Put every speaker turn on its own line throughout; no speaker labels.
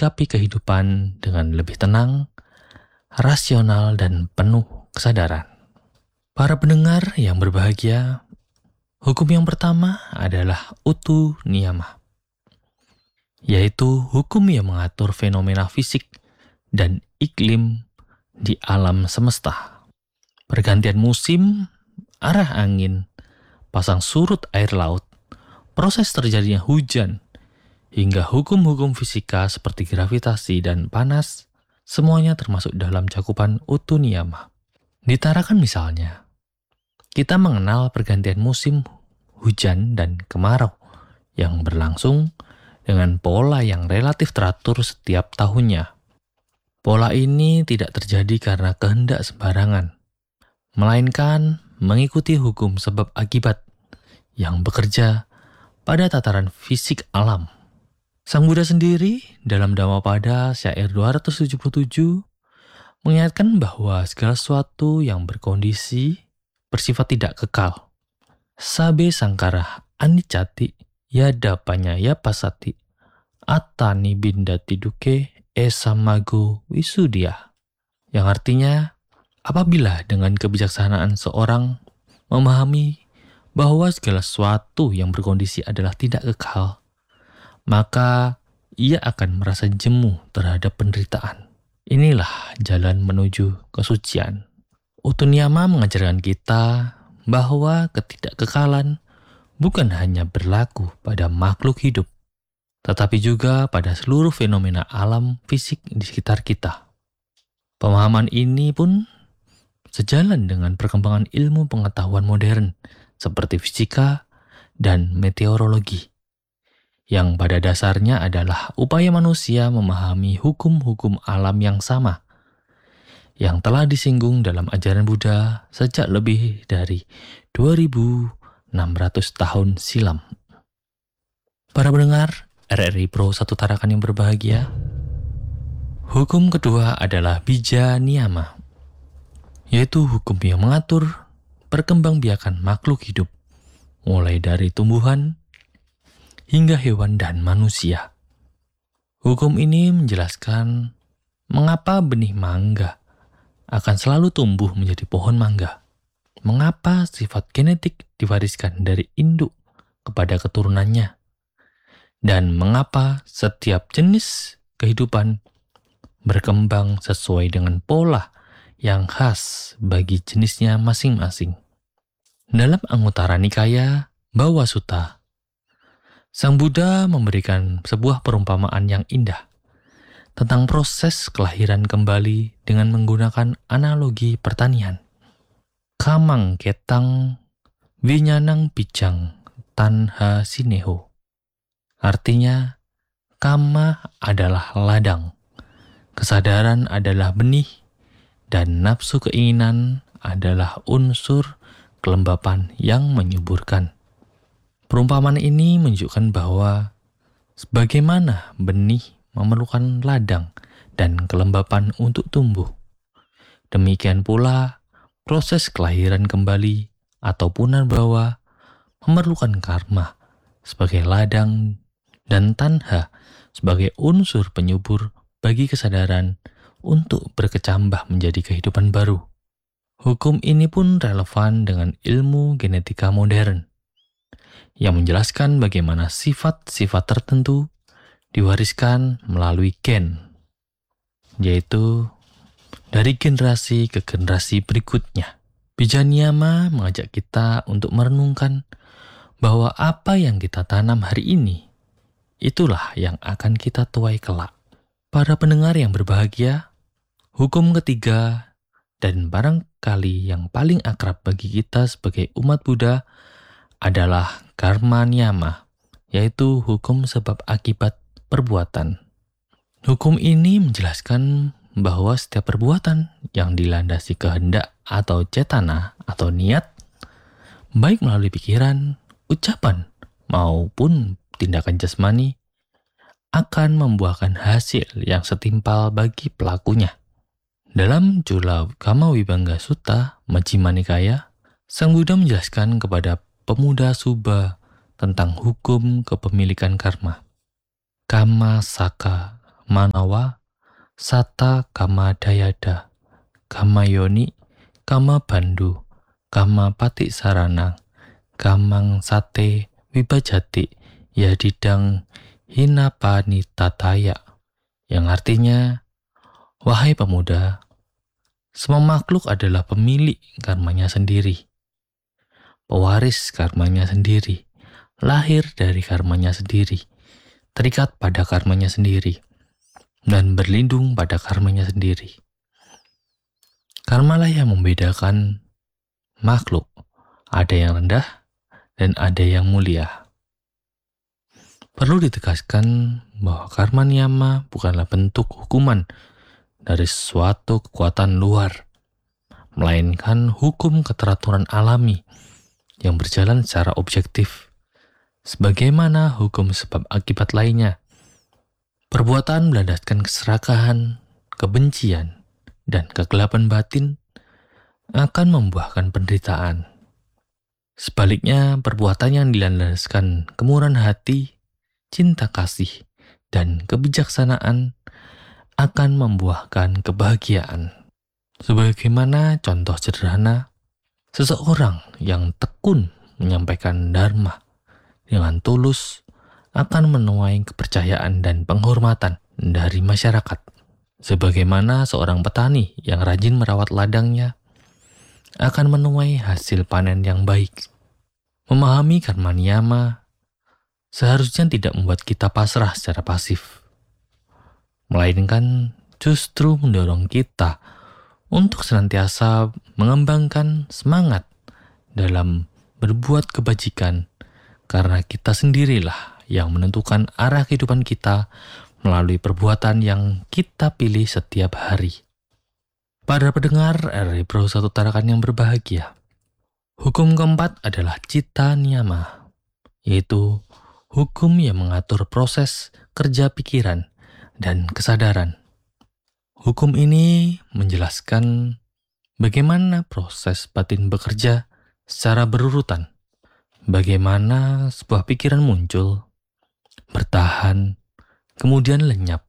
menyikapi kehidupan dengan lebih tenang, rasional, dan penuh kesadaran. Para pendengar yang berbahagia, hukum yang pertama adalah utu niyama, yaitu hukum yang mengatur fenomena fisik dan iklim di alam semesta. Pergantian musim, arah angin, pasang surut air laut, proses terjadinya hujan, hingga hukum-hukum fisika seperti gravitasi dan panas, semuanya termasuk dalam cakupan utu niyama. Ditarakan misalnya, kita mengenal pergantian musim hujan dan kemarau yang berlangsung dengan pola yang relatif teratur setiap tahunnya. Pola ini tidak terjadi karena kehendak sembarangan, melainkan mengikuti hukum sebab akibat yang bekerja pada tataran fisik alam. Sang Buddha sendiri dalam Dhammapada syair 277 mengingatkan bahwa segala sesuatu yang berkondisi bersifat tidak kekal. Sabe sangkara anicati yada panyaya pasati atani bindati duke esamago wisudia. Yang artinya, apabila dengan kebijaksanaan seorang memahami bahwa segala sesuatu yang berkondisi adalah tidak kekal, maka ia akan merasa jemu terhadap penderitaan. Inilah jalan menuju kesucian. Utu niyama mengajarkan kita bahwa ketidakkekalan bukan hanya berlaku pada makhluk hidup, tetapi juga pada seluruh fenomena alam fisik di sekitar kita. Pemahaman ini pun sejalan dengan perkembangan ilmu pengetahuan modern seperti fisika dan meteorologi, yang pada dasarnya adalah upaya manusia memahami hukum-hukum alam yang sama, yang telah disinggung dalam ajaran Buddha sejak lebih dari 2600 tahun silam. Para pendengar RRI Pro Satu Tarakan yang berbahagia, hukum kedua adalah bija niyama, yaitu hukum yang mengatur perkembangbiakan makhluk hidup, mulai dari tumbuhan hingga hewan dan manusia. Hukum ini menjelaskan mengapa benih mangga akan selalu tumbuh menjadi pohon mangga, mengapa sifat genetik diwariskan dari induk kepada keturunannya, dan mengapa setiap jenis kehidupan berkembang sesuai dengan pola yang khas bagi jenisnya masing-masing. Dalam Anguttara Nikaya Bhava Sutta, Sang Buddha memberikan sebuah perumpamaan yang indah tentang proses kelahiran kembali dengan menggunakan analogi pertanian. Kamang ketang vinyanang picang tanha sineho. Artinya, kama adalah ladang, kesadaran adalah benih, dan nafsu keinginan adalah unsur kelembapan yang menyuburkan. Perumpamaan ini menunjukkan bahwa sebagaimana benih memerlukan ladang dan kelembapan untuk tumbuh, demikian pula proses kelahiran kembali atau punarbawa memerlukan karma sebagai ladang dan tanha sebagai unsur penyubur bagi kesadaran untuk berkecambah menjadi kehidupan baru. Hukum ini pun relevan dengan ilmu genetika modern, yang menjelaskan bagaimana sifat-sifat tertentu diwariskan melalui gen, yaitu dari generasi ke generasi berikutnya. Bija niyama mengajak kita untuk merenungkan bahwa apa yang kita tanam hari ini, itulah yang akan kita tuai kelak. Para pendengar yang berbahagia, hukum ketiga dan barangkali yang paling akrab bagi kita sebagai umat Buddha adalah karma niyama, yaitu hukum sebab akibat perbuatan. Hukum ini menjelaskan bahwa setiap perbuatan yang dilandasi kehendak atau cetana atau niat, baik melalui pikiran, ucapan, maupun tindakan jasmani, akan membuahkan hasil yang setimpal bagi pelakunya. Dalam Cula Kamawibangga Sutta Majjhima Nikaya, Sang Buddha menjelaskan kepada pemuda Subba tentang hukum kepemilikan karma. Kama saka manawa, sata kama dayada, kama yoni, kama bandu, kama patik sarana, kamang sate wibajati, yadidang hinapani tataya. Yang artinya, wahai pemuda, semua makhluk adalah pemilik karmanya sendiri, pewaris karmanya sendiri, lahir dari karmanya sendiri, terikat pada karmanya sendiri, dan berlindung pada karmanya sendiri. Karmalah yang membedakan makhluk, ada yang rendah dan ada yang mulia. Perlu ditegaskan bahwa karma niyama bukanlah bentuk hukuman dari suatu kekuatan luar, melainkan hukum keteraturan alami yang berjalan secara objektif, sebagaimana hukum sebab akibat lainnya. Perbuatan melandaskan keserakahan, kebencian, dan kegelapan batin akan membuahkan penderitaan. Sebaliknya, perbuatan yang dilandaskan kemurahan hati, cinta kasih, dan kebijaksanaan akan membuahkan kebahagiaan. Sebagaimana contoh sederhana, seseorang yang tekun menyampaikan dharma dengan tulus akan menuai kepercayaan dan penghormatan dari masyarakat. Sebagaimana seorang petani yang rajin merawat ladangnya akan menuai hasil panen yang baik. Memahami karma niyama seharusnya tidak membuat kita pasrah secara pasif, melainkan justru mendorong kita untuk senantiasa mengembangkan semangat dalam berbuat kebajikan, karena kita sendirilah yang menentukan arah kehidupan kita melalui perbuatan yang kita pilih setiap hari. Para pendengar RRI Pro 1 Tarakan yang berbahagia, hukum keempat adalah citta niyama, yaitu hukum yang mengatur proses kerja pikiran dan kesadaran. Hukum ini menjelaskan bagaimana proses batin bekerja secara berurutan, bagaimana sebuah pikiran muncul, bertahan, kemudian lenyap,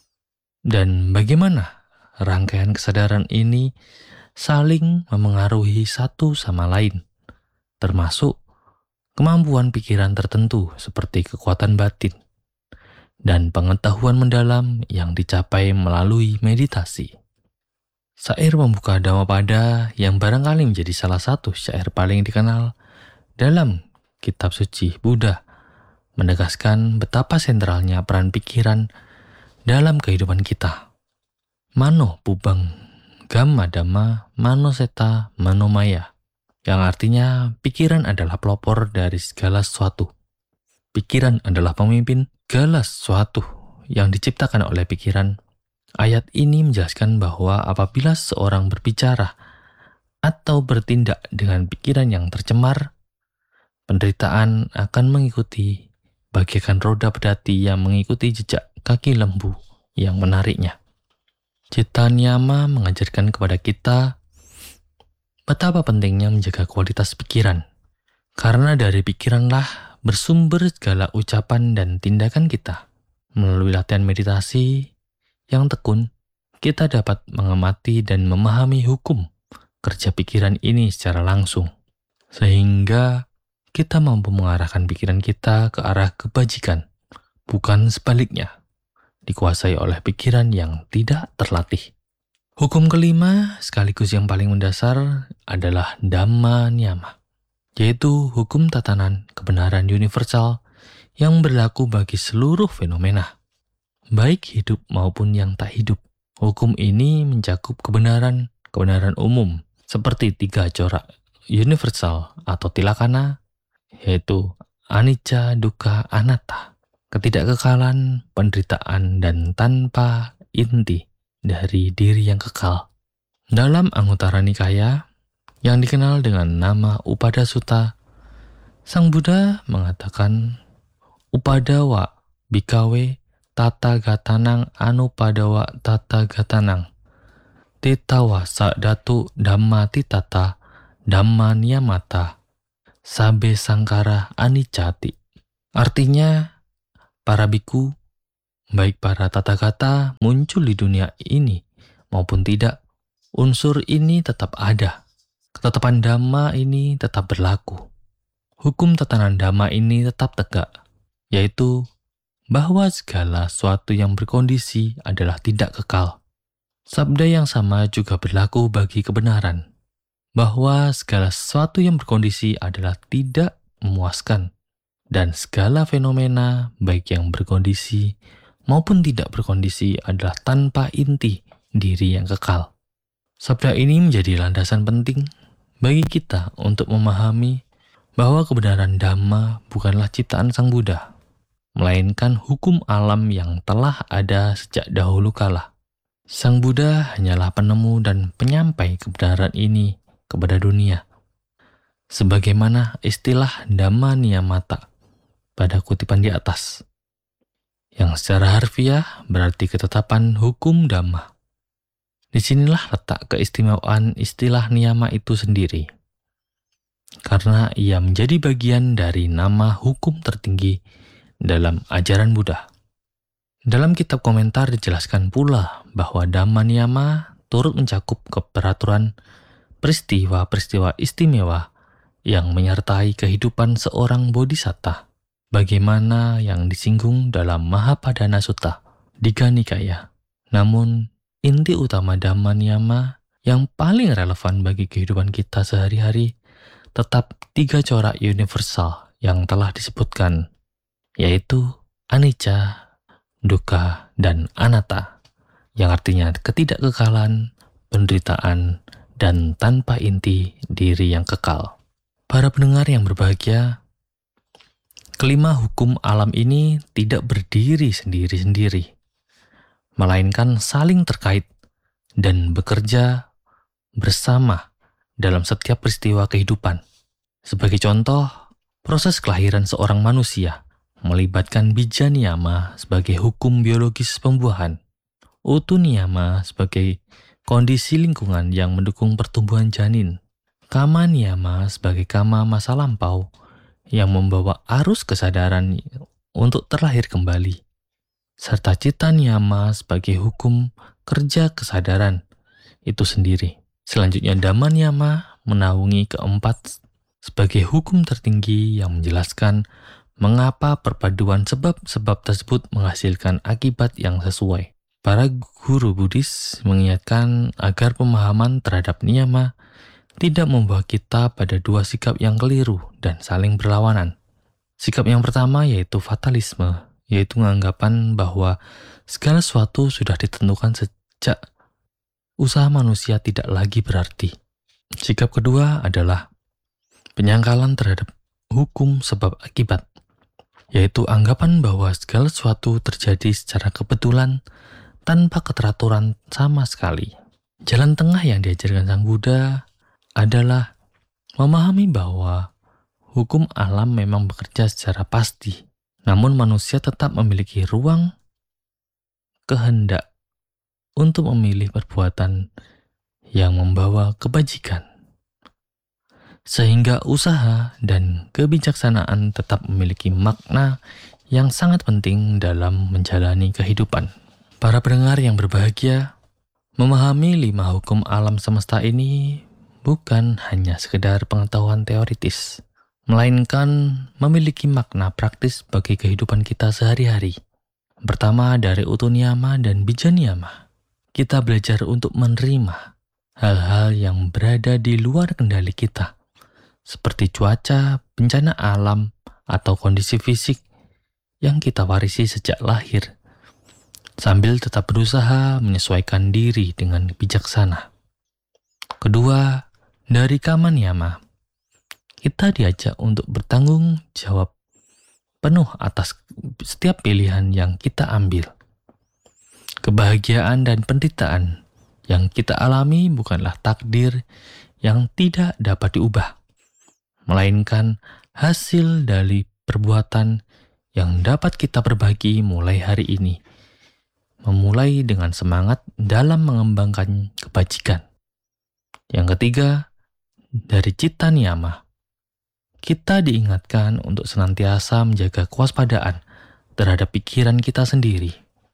dan bagaimana rangkaian kesadaran ini saling memengaruhi satu sama lain, termasuk kemampuan pikiran tertentu seperti kekuatan batin dan pengetahuan mendalam yang dicapai melalui meditasi. Syair pembuka Dhammapada yang barangkali menjadi salah satu syair paling dikenal dalam kitab suci Buddha menegaskan betapa sentralnya peran pikiran dalam kehidupan kita. Mano pubang gamma dhamma mano seta mano maya, yang artinya pikiran adalah pelopor dari segala sesuatu. Pikiran adalah pemimpin segala sesuatu yang diciptakan oleh pikiran. Ayat ini menjelaskan bahwa apabila seorang berbicara atau bertindak dengan pikiran yang tercemar, penderitaan akan mengikuti bagaikan roda pedati yang mengikuti jejak kaki lembu yang menariknya. Citta niyama mengajarkan kepada kita betapa pentingnya menjaga kualitas pikiran, karena dari pikiranlah bersumber segala ucapan dan tindakan kita. Melalui latihan meditasi yang tekun, kita dapat mengamati dan memahami hukum kerja pikiran ini secara langsung, sehingga kita mampu mengarahkan pikiran kita ke arah kebajikan, bukan sebaliknya, dikuasai oleh pikiran yang tidak terlatih. Hukum kelima sekaligus yang paling mendasar adalah Dhamma Niyama, yaitu hukum tatanan kebenaran universal yang berlaku bagi seluruh fenomena, baik hidup maupun yang tak hidup. Hukum ini mencakup kebenaran umum seperti 3 corak universal atau tilakana, yaitu anicca, dukkha, anatta, ketidakkekalan, penderitaan, dan tanpa inti dari diri yang kekal. Dalam Anguttara Nikaya yang dikenal dengan nama Upada Sutta, Sang Buddha mengatakan, Upadawa bhikkhave tatagatanang anupadawa tatagatanang tetawa sadatu dhammati tata dhamma niyamata sabe sangkara anicati. Artinya, para biku, Baik para tata kata muncul di dunia ini maupun tidak, unsur ini tetap ada. Ketetapan dhamma ini tetap berlaku. Hukum tatanan dhamma ini tetap tegak, yaitu bahwa segala sesuatu yang berkondisi adalah tidak kekal. Sabda yang sama juga berlaku bagi kebenaran, bahwa segala sesuatu yang berkondisi adalah tidak memuaskan, dan segala fenomena baik yang berkondisi maupun tidak berkondisi adalah tanpa inti diri yang kekal. Sabda ini menjadi landasan penting bagi kita untuk memahami bahwa kebenaran Dhamma bukanlah ciptaan Sang Buddha, melainkan hukum alam yang telah ada sejak dahulu kala. Sang Buddha hanyalah penemu dan penyampai kebenaran ini kepada dunia. Sebagaimana istilah Dhamma Niyamata pada kutipan di atas, yang secara harfiah berarti ketetapan hukum Dhamma. Disinilah letak keistimewaan istilah niyama itu sendiri, karena ia menjadi bagian dari nama hukum tertinggi dalam ajaran Buddha. Dalam kitab komentar dijelaskan pula bahwa Dhamma Niyama turut mencakup keperaturan peristiwa-peristiwa istimewa yang menyertai kehidupan seorang bodhisatta, bagaimana yang disinggung dalam Mahapadana Sutta, Digha Nikaya. Namun, inti utama Dhamma Niyama yang paling relevan bagi kehidupan kita sehari-hari tetap 3 corak universal yang telah disebutkan, yaitu anicca, dukkha, dan anatta, yang artinya ketidakkekalan, penderitaan, dan tanpa inti diri yang kekal. Para pendengar yang berbahagia, kelima hukum alam ini tidak berdiri sendiri-sendiri, melainkan saling terkait dan bekerja bersama dalam setiap peristiwa kehidupan. Sebagai contoh, proses kelahiran seorang manusia melibatkan bija niyama sebagai hukum biologis pembuahan, utu niyama sebagai kondisi lingkungan yang mendukung pertumbuhan janin, kama niyama sebagai kama masa lampau yang membawa arus kesadaran untuk terlahir kembali, serta cita niyama sebagai hukum kerja kesadaran itu sendiri. Selanjutnya Dhamma Niyama menaungi keempat sebagai hukum tertinggi yang menjelaskan mengapa perpaduan sebab-sebab tersebut menghasilkan akibat yang sesuai. Para guru Buddhis mengingatkan agar pemahaman terhadap niyama tidak membawa kita pada 2 sikap yang keliru dan saling berlawanan. Sikap yang pertama yaitu fatalisme, yaitu anggapan bahwa segala sesuatu sudah ditentukan sejak usaha manusia tidak lagi berarti. Sikap kedua adalah penyangkalan terhadap hukum sebab akibat, yaitu anggapan bahwa segala sesuatu terjadi secara kebetulan tanpa keteraturan sama sekali. Jalan tengah yang diajarkan Sang Buddha adalah memahami bahwa hukum alam memang bekerja secara pasti, namun manusia tetap memiliki ruang kehendak untuk memilih perbuatan yang membawa kebajikan, sehingga usaha dan kebijaksanaan tetap memiliki makna yang sangat penting dalam menjalani kehidupan. Para pendengar yang berbahagia, memahami 5 hukum alam semesta ini bukan hanya sekedar pengetahuan teoritis, melainkan memiliki makna praktis bagi kehidupan kita sehari-hari. Pertama, dari utu niyama dan bija niyama, kita belajar untuk menerima hal-hal yang berada di luar kendali kita, seperti cuaca, bencana alam, atau kondisi fisik yang kita warisi sejak lahir, sambil tetap berusaha menyesuaikan diri dengan bijaksana. Kedua, dari kama niyama, kita diajak untuk bertanggung jawab penuh atas setiap pilihan yang kita ambil. Kebahagiaan dan penderitaan yang kita alami bukanlah takdir yang tidak dapat diubah, melainkan hasil dari perbuatan yang dapat kita berbagi mulai hari ini, memulai dengan semangat dalam mengembangkan kebajikan. Yang ketiga, dari cita niyama, kita diingatkan untuk senantiasa menjaga kewaspadaan terhadap pikiran kita sendiri,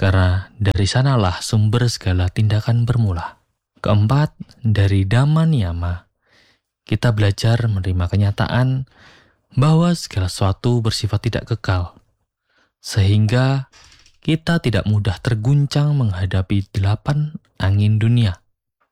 karena dari sanalah sumber segala tindakan bermula. Keempat, dari Dhamma Niyama, kita belajar menerima kenyataan bahwa segala sesuatu bersifat tidak kekal, sehingga kita tidak mudah terguncang menghadapi 8 angin dunia,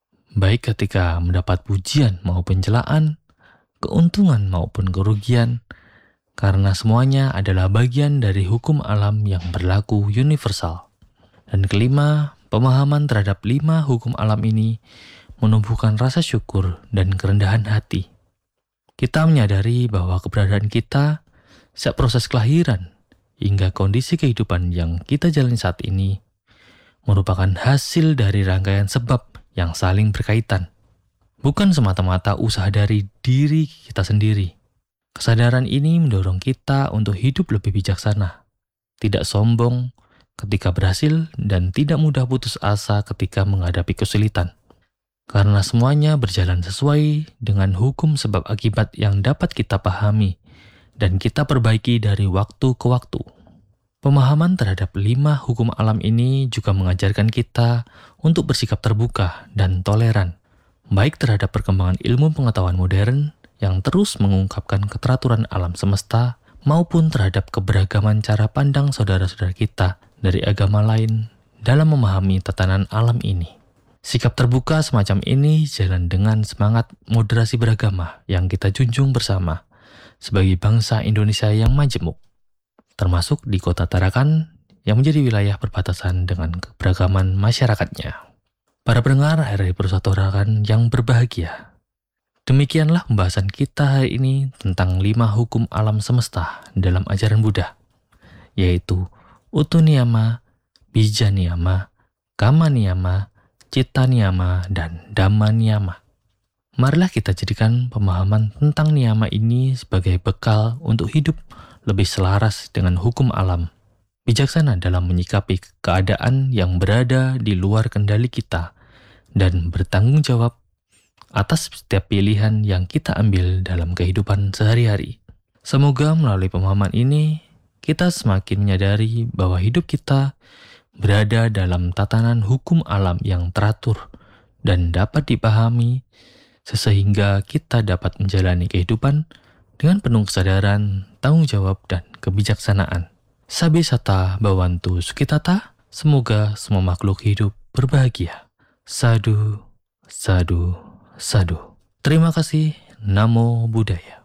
baik ketika mendapat pujian maupun celaan, keuntungan maupun kerugian, karena semuanya adalah bagian dari hukum alam yang berlaku universal. Dan kelima, pemahaman terhadap 5 hukum alam ini menumbuhkan rasa syukur dan kerendahan hati. Kita menyadari bahwa keberadaan kita sejak proses kelahiran hingga kondisi kehidupan yang kita jalani saat ini merupakan hasil dari rangkaian sebab yang saling berkaitan. Bukan semata-mata usaha dari diri kita sendiri. Kesadaran ini mendorong kita untuk hidup lebih bijaksana, tidak sombong ketika berhasil, dan tidak mudah putus asa ketika menghadapi kesulitan. Karena semuanya berjalan sesuai dengan hukum sebab akibat yang dapat kita pahami dan kita perbaiki dari waktu ke waktu. Pemahaman terhadap 5 hukum alam ini juga mengajarkan kita untuk bersikap terbuka dan toleran, baik terhadap perkembangan ilmu pengetahuan modern yang terus mengungkapkan keteraturan alam semesta, maupun terhadap keberagaman cara pandang saudara-saudara kita dari agama lain dalam memahami tatanan alam ini. Sikap terbuka semacam ini jalan dengan semangat moderasi beragama yang kita junjung bersama sebagai bangsa Indonesia yang majemuk, termasuk di kota Tarakan yang menjadi wilayah perbatasan dengan keberagaman masyarakatnya. Para pendengar RRI Perusahaan Tarakan yang berbahagia, demikianlah pembahasan kita hari ini tentang 5 hukum alam semesta dalam ajaran Buddha, yaitu Utu Niyama, Bija Niyama, Kama Niyama, Citta Niyama, dan Dhamma Niyama. Marilah kita jadikan pemahaman tentang niyama ini sebagai bekal untuk hidup lebih selaras dengan hukum alam, bijaksana dalam menyikapi keadaan yang berada di luar kendali kita, dan bertanggung jawab atas setiap pilihan yang kita ambil dalam kehidupan sehari-hari. Semoga melalui pemahaman ini, kita semakin menyadari bahwa hidup kita berada dalam tatanan hukum alam yang teratur dan dapat dipahami, sehingga kita dapat menjalani kehidupan dengan penuh kesadaran, tanggung jawab, dan kebijaksanaan. Sabi Sata Bhawantu Sukitata, semoga semua makhluk hidup berbahagia. Sadhu, sadhu, sadhu. Terima kasih. Namo Buddhaya.